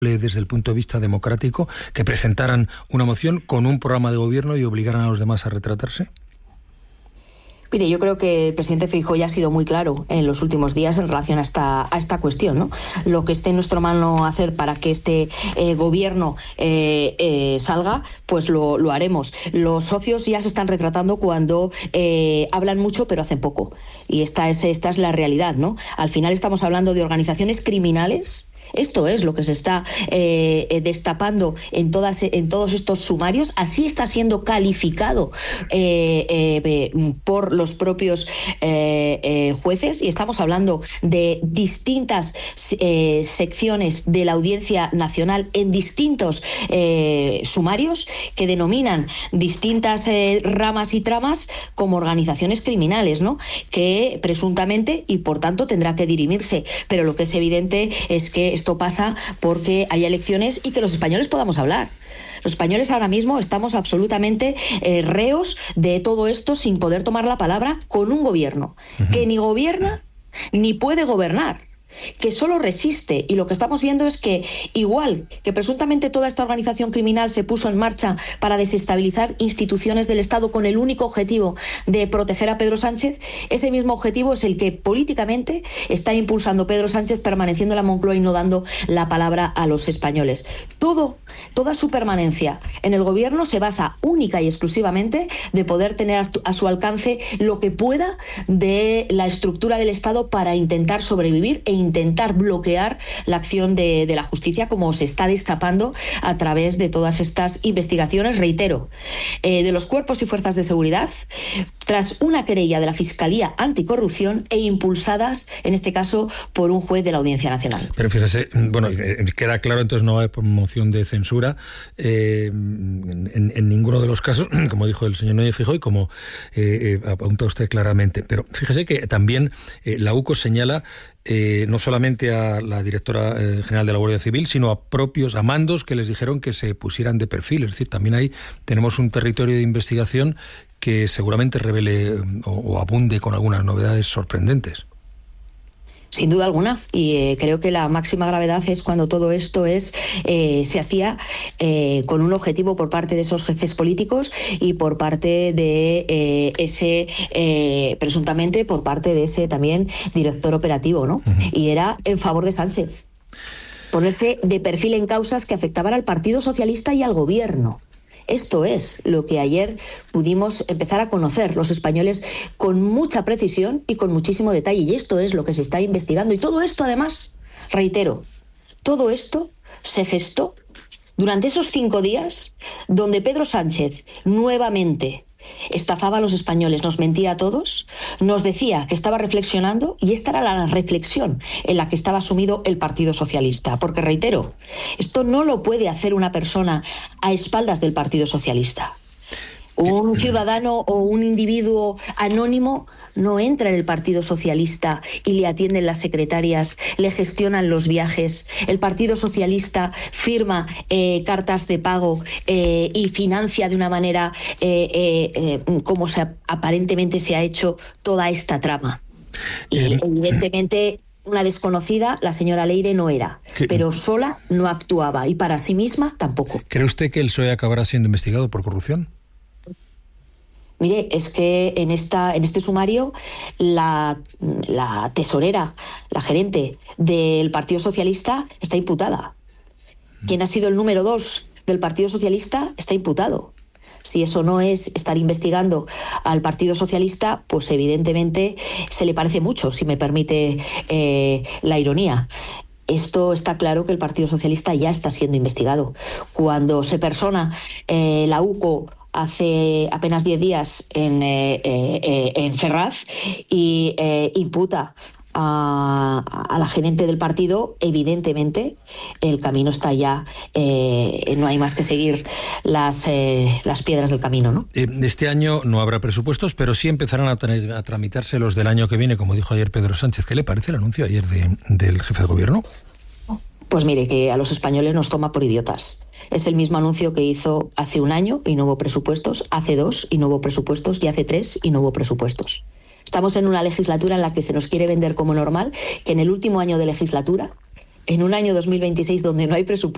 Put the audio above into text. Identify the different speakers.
Speaker 1: desde el punto de vista democrático que presentaran una moción con un programa de gobierno y obligaran a los demás a retratarse?
Speaker 2: Mire, yo creo que el presidente Feijóo ya ha sido muy claro en los últimos días en relación a esta cuestión, ¿no? Lo que esté en nuestra mano hacer para que este gobierno salga, pues lo haremos. Los socios ya se están retratando cuando hablan mucho pero hacen poco. Y esta es la realidad, ¿no? Al final estamos hablando de organizaciones criminales. Esto es lo que se está destapando en todos estos sumarios. Así está siendo calificado por los propios jueces, y estamos hablando de distintas secciones de la Audiencia Nacional en distintos sumarios que denominan distintas ramas y tramas como organizaciones criminales, ¿no? Que presuntamente y por tanto tendrá que dirimirse. Pero lo que es evidente es que esto pasa porque hay elecciones y que los españoles podamos hablar. Los españoles ahora mismo estamos absolutamente reos de todo esto sin poder tomar la palabra con un gobierno que ni gobierna ni puede gobernar, que solo resiste. Y lo que estamos viendo es que, igual que presuntamente toda esta organización criminal se puso en marcha para desestabilizar instituciones del Estado con el único objetivo de proteger a Pedro Sánchez, ese mismo objetivo es el que políticamente está impulsando Pedro Sánchez, permaneciendo en la Moncloa y no dando la palabra a los españoles. Toda su permanencia en el gobierno se basa única y exclusivamente de poder tener a su alcance lo que pueda de la estructura del Estado para intentar sobrevivir e intentar bloquear la acción de la justicia, como se está destapando a través de todas estas investigaciones, reitero, de los cuerpos y fuerzas de seguridad, tras una querella de la Fiscalía Anticorrupción e impulsadas, en este caso, por un juez de la Audiencia Nacional.
Speaker 1: Pero fíjese, bueno, queda claro, entonces no va a haber moción de censura en ninguno de los casos, como dijo el señor Núñez Feijóo y como apunta usted claramente. Pero fíjese que también la UCO señala no solamente a la directora general de la Guardia Civil, sino a mandos que les dijeron que se pusieran de perfil. Es decir, también ahí tenemos un territorio de investigación que seguramente revele o abunde con algunas novedades sorprendentes.
Speaker 2: Sin duda alguna, y creo que la máxima gravedad es cuando todo esto se hacía con un objetivo por parte de esos jefes políticos y por parte de presuntamente por parte de ese también director operativo, ¿no? Y era en favor de Sánchez. Ponerse de perfil en causas que afectaban al Partido Socialista y al gobierno. Esto es lo que ayer pudimos empezar a conocer los españoles con mucha precisión y con muchísimo detalle. Y esto es lo que se está investigando. Y todo esto, además, reitero, todo esto se gestó durante esos 5 días donde Pedro Sánchez nuevamente estafaba a los españoles, nos mentía a todos, nos decía que estaba reflexionando, y esta era la reflexión en la que estaba sumido el Partido Socialista. Porque, reitero, esto no lo puede hacer una persona a espaldas del Partido Socialista. Un ciudadano o un individuo anónimo no entra en el Partido Socialista y le atienden las secretarias, le gestionan los viajes. El Partido Socialista firma cartas de pago y financia de una manera como aparentemente se ha hecho toda esta trama. Y evidentemente una desconocida, la señora Leire, no era, pero sola no actuaba y para sí misma tampoco.
Speaker 1: ¿Cree usted que el PSOE acabará siendo investigado por corrupción?
Speaker 2: Mire, es que en este sumario la tesorera, la gerente del Partido Socialista está imputada. Quien ha sido el número 2 del Partido Socialista está imputado. Si eso no es estar investigando al Partido Socialista, pues evidentemente se le parece mucho, si me permite la ironía. Esto está claro que el Partido Socialista ya está siendo investigado. Cuando se persona la UCO hace apenas 10 días en Ferraz y imputa a la gerente del partido, evidentemente el camino está ya, no hay más que seguir las piedras del camino, ¿no?
Speaker 1: Este año no habrá presupuestos, pero sí empezarán a tramitarse los del año que viene, como dijo ayer Pedro Sánchez. ¿Qué le parece el anuncio ayer del jefe de gobierno?
Speaker 2: Pues mire, que a los españoles nos toma por idiotas. Es el mismo anuncio que hizo hace 1 año y no hubo presupuestos, hace 2 y no hubo presupuestos, y hace 3 y no hubo presupuestos. Estamos en una legislatura en la que se nos quiere vender como normal que en el último año de legislatura, en un año 2026 donde no hay presupuesto,